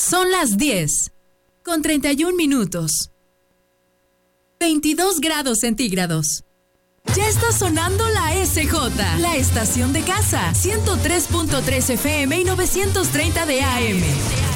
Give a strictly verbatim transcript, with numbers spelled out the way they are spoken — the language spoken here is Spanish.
Son las diez, con treinta y un minutos. veintidós grados centígrados. Ya está sonando la S J, la estación de casa, ciento tres punto tres F M y novecientos treinta de A M.